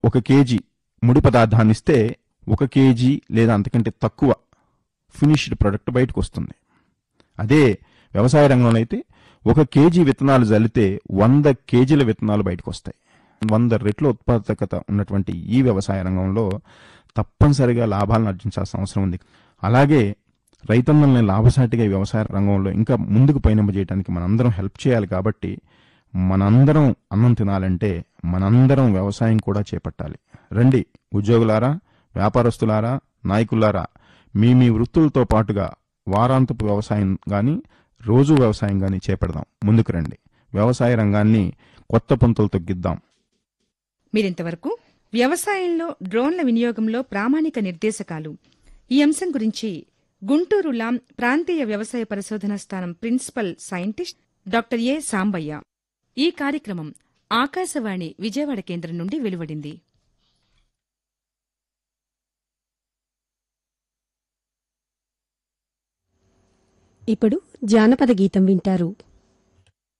1 KG ముడి పదార్థాన్ని ఇస్తే 1 కేజీ లేదా అంతకంటే తక్కువ ఫినిష్డ్ ప్రొడక్ట్ బయటకు వస్తుంది. అదే వ్యవసాయ రంగంలో అయితే 1 కేజీ విత్తనాలు జల్లితే 100 కేజీల విత్తనాలు బయటకు వస్తాయి. 100 రెట్ల ఉత్పాదకత ఉన్నటువంటి ఈ వ్యవసాయ రంగంలో తప్పనిసరిగా లాభాలను ఆర్జించాల్సిన అవసరం ఉంది. అలాగే రైతన్నల్ని లాభసాటిగా ఈ వ్యవసాయ రంగంలో ఇంకా ముందుకు పయనింపజేయడానికి మనందరం హెల్ప్ చేయాలి. కాబట్టి మనందరం అన్నం తినాలంటే మనందరం వ్యవసాయం కూడా చేపట్టాలి. రండి ఉద్యోగులారా, వ్యాపారస్తులారా, నాయకులారా, మీ వృత్తులతో పాటుగా వారాంతపు వ్యవసాయం కానీ రోజు వ్యవసాయం కానీ చేపడదాం. ముందుకు రండి, వ్యవసాయ రంగాన్ని కొత్త పుంతలు తొగ్గిద్దాం. మీరింతవరకు వ్యవసాయంలో డ్రోన్ల వినియోగంలో ప్రామాణిక నిర్దేశకాలు ఈ అంశం గురించి గుంటూరు లాం ప్రాంతీయ వ్యవసాయ పరిశోధనా స్థానం ప్రిన్సిపల్ సైంటిస్ట్ డాక్టర్ ఏ సాంబయ్య. ఈ కార్యక్రమం ఆకాశవాణి విజయవాడ కేంద్రం నుండి వెలువడింది. ఇప్పుడు జానపద గీతం వింటారు.